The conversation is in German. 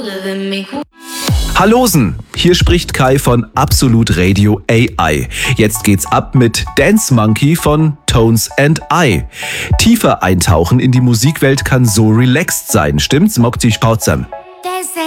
Hallosen, hier spricht Kai von Absolut Radio AI. Jetzt geht's ab mit Dance Monkey von Tones and I. Tiefer eintauchen in die Musikwelt kann so relaxed sein, stimmt's? Mockt die Spauzam.